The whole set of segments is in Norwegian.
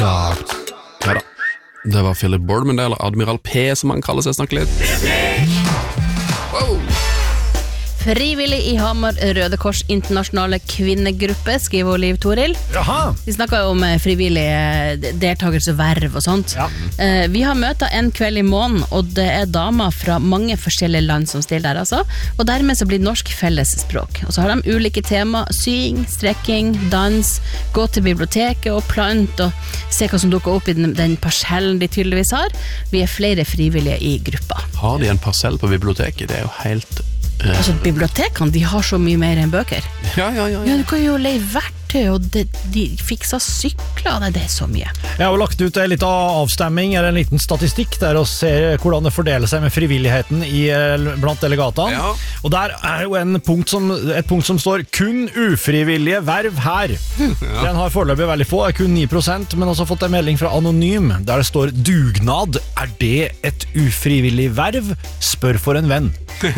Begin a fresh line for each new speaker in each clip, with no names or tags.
Jakt. Neida, det var Philip Boardman, eller Admiral P som han kaller seg, snakke litt. Wow.
Frivillig i Hamar Røde Kors internasjonale kvinnegruppe, skriver Liv Toril.
Jaha.
Vi snakket jo om frivillig deltakelse, verv og sånt.
Ja.
Vi har møter en kveld i måneden, og det er damer fra mange forskjellige land som stiller der, altså. Og dermed så blir norsk fellesspråk. Og så har de ulike tema: sying, strekking, dans, gå til biblioteket og plant, og se hva som dukker opp i den parsellen de tydeligvis har. Vi er flere frivillige i gruppa.
Har de en parsell på biblioteket? Det er jo helt...
Altså, bibliotekene, de har så mye mer enn bøker.
Ja.
Ja, du kan jo leie verktøy, og de fikser sykler. Nei, det er så mye.
Jeg har jo lagt ut en liten avstemming, eller en liten statistikk, der å se hvordan det fordeler seg med frivilligheten blant delegatene.
Ja.
Og der er jo et punkt som står kun ufrivillige verv her. Ja. Den har foreløpig veldig få, er kun 9%, men også fått en melding fra Anonym, der det står dugnad. Er det et ufrivillig verv? Spør for en venn.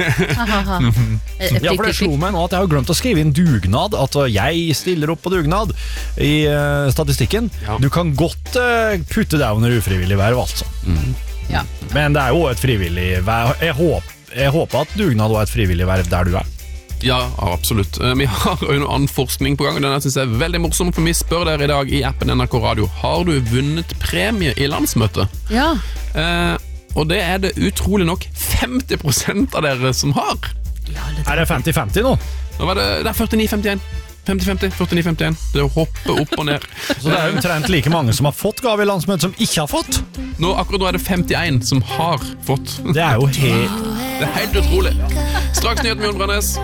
Ja, for det slo meg nå at jeg har glemt å skrive inn dugnad, at jeg stiller opp på dugnad i statistikken. Ja. Du kan godt putte deg under ufrivillig verv, altså.
Ja.
Men det er jo et frivillig verv. Jeg håper at dugnad var et frivillig verv der du er.
Ja, absolutt. Vi har jo noe annen forskning på gang, og den synes jeg er veldig morsom, for vi spør dere i dag i appen NRK Radio: har du vunnet premie i landsmøtet?
Ja.
Og det er det utrolig nok 50% av dere som har.
Ja,
er det 50-50 nå?
Nå var det er 49-51. 50-50, 49-51. Det hopper opp og ned.
Så det er omtrent like mange som har fått gave i landsmøtet som ikke har fått?
Akkurat nå er det 51 som har fått.
Det er jo
Det er helt utrolig. Straks nyhet med Jon Brandes.